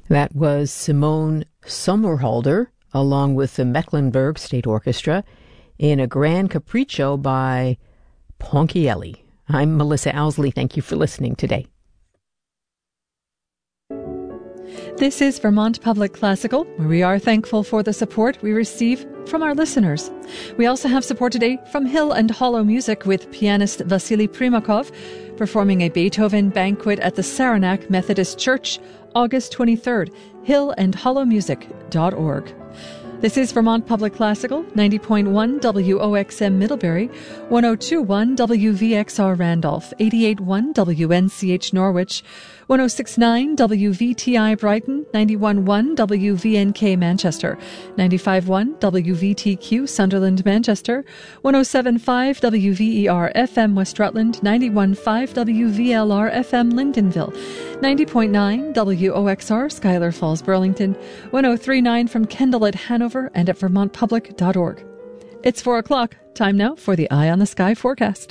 That was Simone Sommerhalder, along with the Mecklenburg State Orchestra, in a Grand Capriccio by Ponchielli. I'm Melissa Owsley. Thank you for listening today. This is Vermont Public Classical, where we are thankful for the support we receive from our listeners. We also have support today from Hill and Hollow Music with pianist Vasily Primakov performing a Beethoven banquet at the Saranac Methodist Church, August 23rd, hillandhollowmusic.org. This is Vermont Public Classical, 90.1 WOXM Middlebury, 102.1 WVXR Randolph, 88.1 WNCH Norwich, 106.9 WVTI Brighton, 91.1 WVNK Manchester, 95.1 WVTQ Sunderland Manchester, 107.5 WVER FM West Rutland, 91.5 WVLR FM Lyndonville, 90.9 WOXR Schuyler Falls Burlington, 103.9 from Kendall at Hanover and at vermontpublic.org. It's 4 o'clock. Time now for the Eye on the Sky forecast.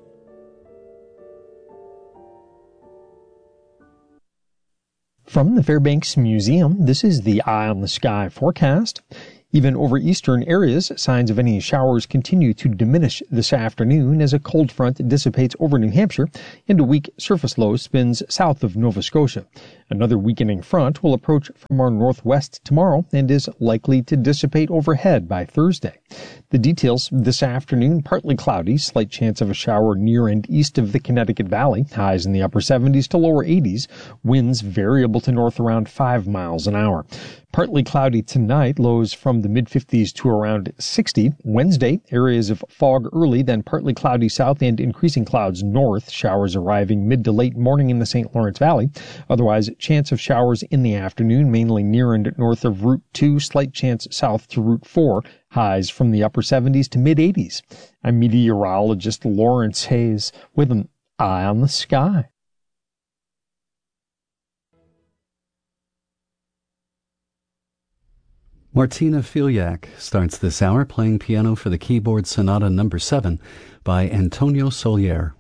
From the Fairbanks Museum, this is the Eye on the Sky forecast. Even over eastern areas, signs of any showers continue to diminish this afternoon as a cold front dissipates over New Hampshire and a weak surface low spins south of Nova Scotia. Another weakening front will approach from our northwest tomorrow and is likely to dissipate overhead by Thursday. The details this afternoon: partly cloudy, slight chance of a shower near and east of the Connecticut Valley, highs in the upper 70s to lower 80s, winds variable to north around 5 miles an hour. Partly cloudy tonight, lows from the mid-50s to around 60. Wednesday, areas of fog early, then partly cloudy south and increasing clouds north, showers arriving mid to late morning in the St. Lawrence Valley. Otherwise, chance of showers in the afternoon, mainly near and north of Route 2, slight chance south to Route 4, highs from the upper 70s to mid-80s. I'm meteorologist Lawrence Hayes with an Eye on the Sky. Martina Filiak starts this hour playing piano for the keyboard Sonata No. 7 by Antonio Solier.